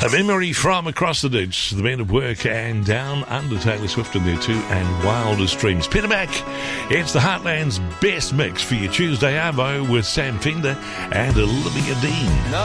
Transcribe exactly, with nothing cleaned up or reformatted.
A memory from Across the Ditch, the Men of Work, and Down Under, Taylor Swift in there too, and Wildest Dreams. Peter Mac, it's the Heartland's best mix for your Tuesday Arvo with Sam Fender and Olivia Dean.